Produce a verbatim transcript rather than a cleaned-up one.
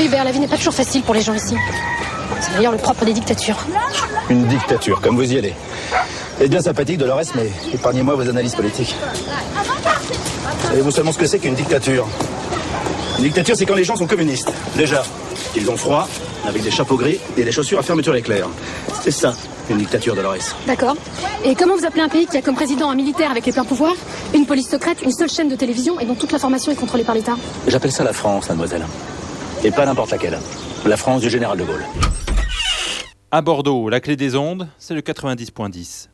Oui, Hubert, la vie n'est pas toujours facile pour les gens ici. C'est d'ailleurs le propre des dictatures. Une dictature, comme vous y allez. C'est bien sympathique, Dolores, mais épargnez-moi vos analyses politiques. Savez-vous seulement ce que c'est qu'une dictature? Une dictature, c'est quand les gens sont communistes. Déjà, ils ont froid, avec des chapeaux gris et des chaussures à fermeture éclair. C'est ça, une dictature, Dolores. D'accord. Et comment vous appelez un pays qui a comme président un militaire avec les pleins pouvoirs, une police secrète, une seule chaîne de télévision et dont toute l'information est contrôlée par l'État? J'appelle ça la France, mademoiselle. Et pas n'importe laquelle. La France du général de Gaulle. À Bordeaux, la clé des ondes, c'est le quatre-vingt-dix point dix.